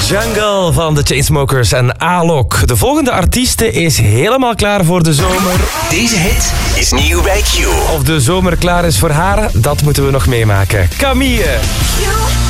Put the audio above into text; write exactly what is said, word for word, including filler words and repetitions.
Jungle van de Chainsmokers en Alok. De volgende artieste is helemaal klaar voor de zomer. Deze hit is nieuw bij Q. Of de zomer klaar is voor haar, dat moeten we nog meemaken. Camille.